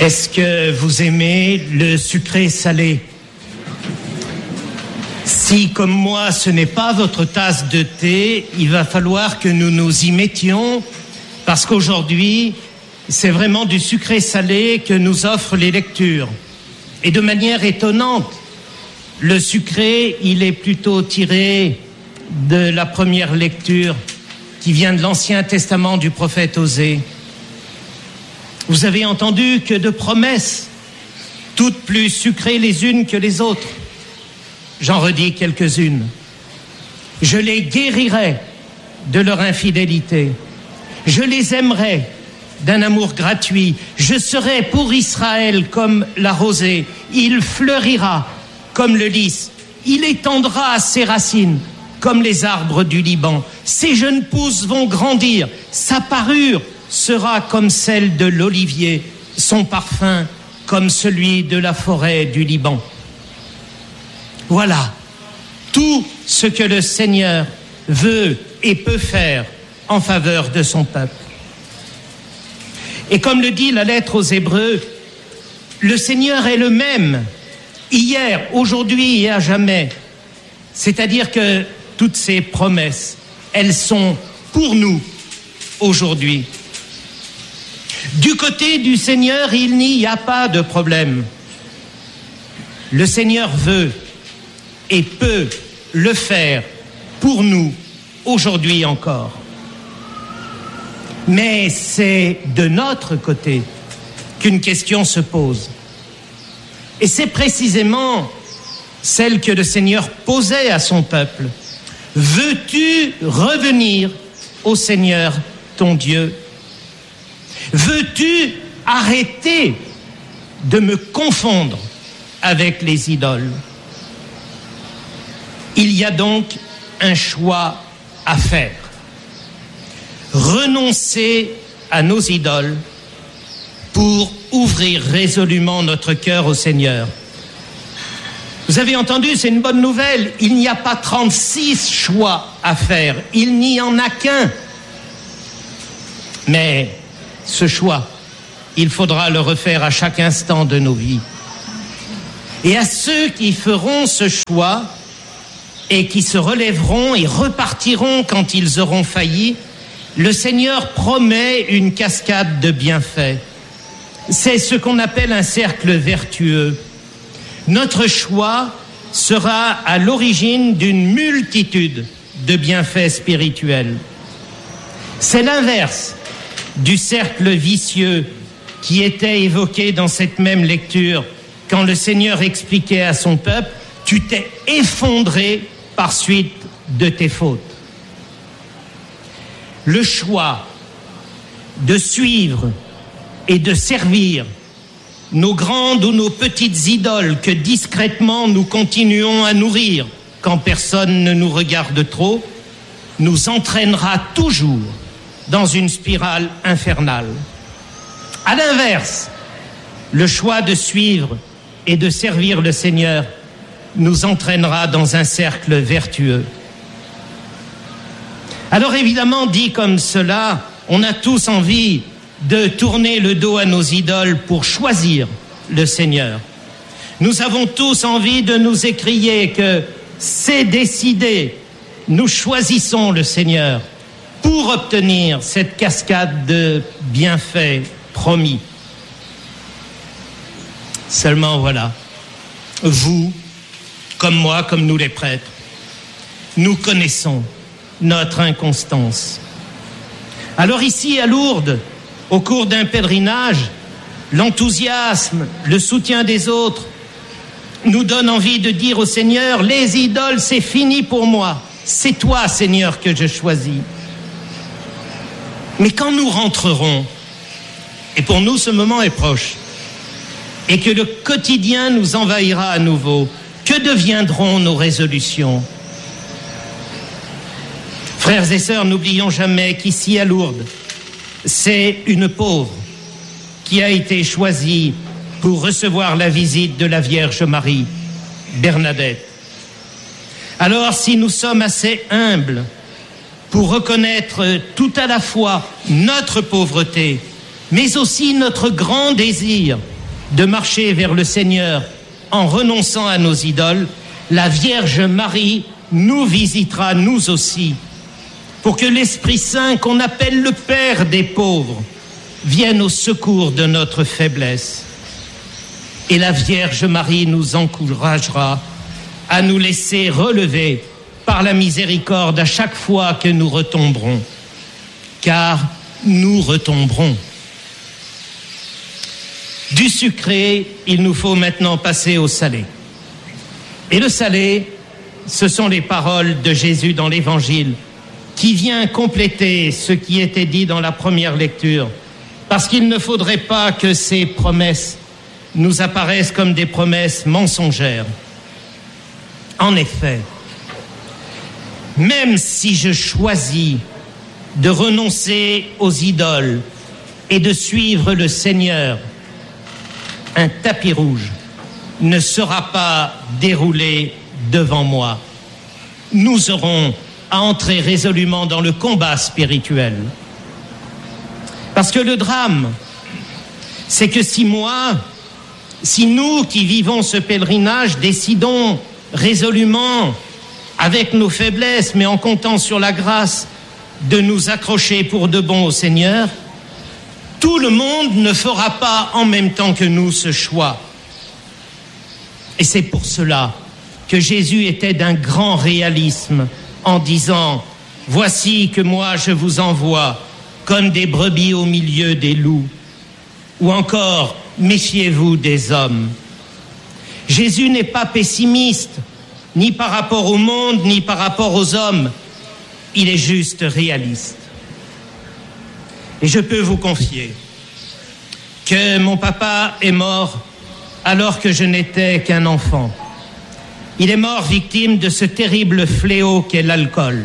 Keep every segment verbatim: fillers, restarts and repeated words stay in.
Est-ce que vous aimez le sucré salé ? Si, comme moi, ce n'est pas votre tasse de thé, il va falloir que nous nous y mettions, parce qu'aujourd'hui, c'est vraiment du sucré salé que nous offrent les lectures. Et de manière étonnante, le sucré, il est plutôt tiré de la première lecture qui vient de l'Ancien Testament du prophète Osée. Vous avez entendu que de promesses, toutes plus sucrées les unes que les autres. J'en redis quelques-unes. Je les guérirai de leur infidélité. Je les aimerai d'un amour gratuit. Je serai pour Israël comme la rosée. Il fleurira comme le lys. Il étendra ses racines comme les arbres du Liban. Ses jeunes pousses vont grandir. Sa parure sera comme celle de l'olivier. Son parfum comme celui de la forêt du Liban. Voilà tout ce que le Seigneur veut et peut faire en faveur de son peuple. Et comme le dit la lettre aux Hébreux, le Seigneur est le même, hier, aujourd'hui et à jamais. C'est-à-dire que toutes ces promesses, elles sont pour nous aujourd'hui. Du côté du Seigneur, il n'y a pas de problème. Le Seigneur veut et peut le faire pour nous aujourd'hui encore. Mais c'est de notre côté qu'une question se pose. Et c'est précisément celle que le Seigneur posait à son peuple. Veux-tu revenir au Seigneur ton Dieu ? Veux-tu arrêter de me confondre avec les idoles ? Il y a donc un choix à faire. Renoncer à nos idoles pour ouvrir résolument notre cœur au Seigneur. Vous avez entendu, c'est une bonne nouvelle. Il n'y a pas trente-six choix à faire. Il n'y en a qu'un. Mais ce choix, il faudra le refaire à chaque instant de nos vies. Et à ceux qui feront ce choix et qui se relèveront et repartiront quand ils auront failli, le Seigneur promet une cascade de bienfaits. C'est ce qu'on appelle un cercle vertueux. Notre choix sera à l'origine d'une multitude de bienfaits spirituels. C'est l'inverse du cercle vicieux qui était évoqué dans cette même lecture quand le Seigneur expliquait à son peuple « Tu t'es effondré par suite de tes fautes ». Le choix de suivre et de servir nos grandes ou nos petites idoles que discrètement nous continuons à nourrir quand personne ne nous regarde trop, nous entraînera toujours dans une spirale infernale. À l'inverse, le choix de suivre et de servir le Seigneur nous entraînera dans un cercle vertueux. Alors évidemment, dit comme cela, on a tous envie de tourner le dos à nos idoles pour choisir le Seigneur. Nous avons tous envie de nous écrier que c'est décidé, nous choisissons le Seigneur pour obtenir cette cascade de bienfaits promis. Seulement voilà, vous, comme moi, comme nous les prêtres, nous connaissons notre inconstance. Alors ici à Lourdes, au cours d'un pèlerinage, l'enthousiasme, le soutien des autres nous donne envie de dire au Seigneur, les idoles, c'est fini pour moi. C'est toi, Seigneur, que je choisis. Mais quand nous rentrerons, et pour nous ce moment est proche, et que le quotidien nous envahira à nouveau, que deviendront nos résolutions ? Frères et sœurs, n'oublions jamais qu'ici à Lourdes, c'est une pauvre qui a été choisie pour recevoir la visite de la Vierge Marie, Bernadette. Alors, si nous sommes assez humbles pour reconnaître tout à la fois notre pauvreté, mais aussi notre grand désir de marcher vers le Seigneur en renonçant à nos idoles, la Vierge Marie nous visitera nous aussi, pour que l'Esprit Saint, qu'on appelle le Père des pauvres, vienne au secours de notre faiblesse. Et la Vierge Marie nous encouragera à nous laisser relever par la miséricorde à chaque fois que nous retomberons, car nous retomberons. Du sucré, il nous faut maintenant passer au salé. Et le salé, ce sont les paroles de Jésus dans l'Évangile, qui vient compléter ce qui était dit dans la première lecture, parce qu'il ne faudrait pas que ces promesses nous apparaissent comme des promesses mensongères. En effet, même si je choisis de renoncer aux idoles et de suivre le Seigneur, un tapis rouge ne sera pas déroulé devant moi. Nous aurons à entrer résolument dans le combat spirituel. Parce que le drame, c'est que si moi, si nous qui vivons ce pèlerinage décidons résolument, avec nos faiblesses, mais en comptant sur la grâce, de nous accrocher pour de bon au Seigneur, tout le monde ne fera pas en même temps que nous ce choix. Et c'est pour cela que Jésus était d'un grand réalisme en disant « Voici que moi je vous envoie comme des brebis au milieu des loups » ou encore « Méfiez-vous des hommes ». Jésus n'est pas pessimiste, ni par rapport au monde, ni par rapport aux hommes. Il est juste réaliste. Et je peux vous confier que mon papa est mort alors que je n'étais qu'un enfant. Il est mort victime de ce terrible fléau qu'est l'alcool.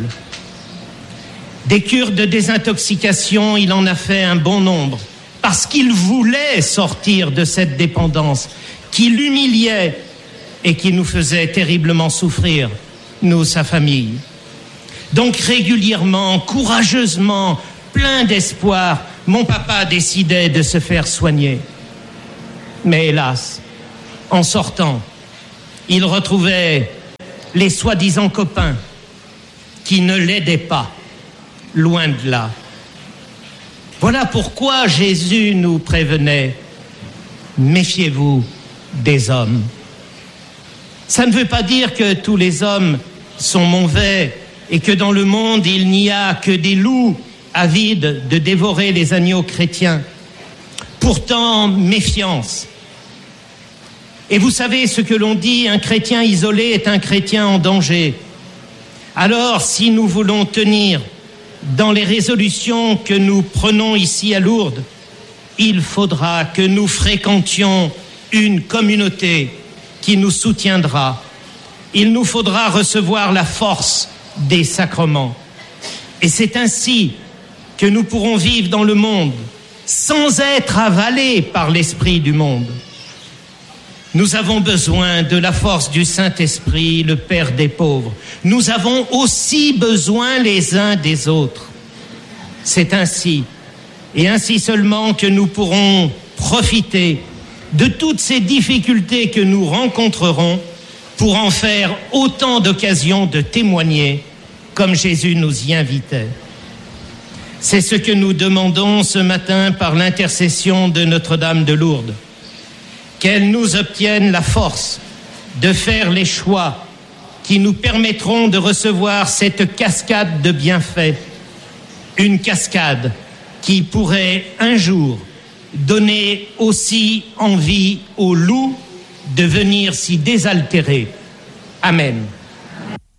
Des cures de désintoxication, il en a fait un bon nombre, parce qu'il voulait sortir de cette dépendance qui l'humiliait et qui nous faisait terriblement souffrir, nous, sa famille. Donc régulièrement, courageusement, plein d'espoir, mon papa décidait de se faire soigner. Mais hélas, en sortant, il retrouvait les soi-disant copains qui ne l'aidaient pas, loin de là. Voilà pourquoi Jésus nous prévenait, méfiez-vous des hommes. Ça ne veut pas dire que tous les hommes sont mauvais et que dans le monde il n'y a que des loups avides de dévorer les agneaux chrétiens. Pourtant, méfiance. Et vous savez ce que l'on dit, un chrétien isolé est un chrétien en danger. Alors, si nous voulons tenir dans les résolutions que nous prenons ici à Lourdes, il faudra que nous fréquentions une communauté qui nous soutiendra. Il nous faudra recevoir la force des sacrements. Et c'est ainsi que nous pourrons vivre dans le monde sans être avalés par l'esprit du monde. Nous avons besoin de la force du Saint-Esprit, le Père des pauvres. Nous avons aussi besoin les uns des autres. C'est ainsi, et ainsi seulement, que nous pourrons profiter de toutes ces difficultés que nous rencontrerons pour en faire autant d'occasions de témoigner, comme Jésus nous y invitait. C'est ce que nous demandons ce matin par l'intercession de Notre-Dame de Lourdes. Qu'elle nous obtienne la force de faire les choix qui nous permettront de recevoir cette cascade de bienfaits, une cascade qui pourrait un jour donner aussi envie aux loups de venir s'y désaltérer. Amen.